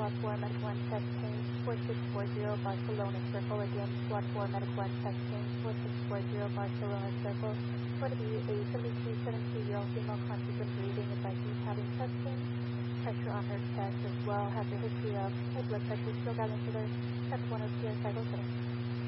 SWAT 4 Medic 1 chest pain, 4640 Barcelona Circle. Again, SWAT 4 Medic 1 chest pain, 4640 Barcelona Circle. Going to be a 72-year-old female conscious and breathing, advises having chest pain, pressure on her chest as well, has a history of high blood pressure, still gathering further, 710 cycles,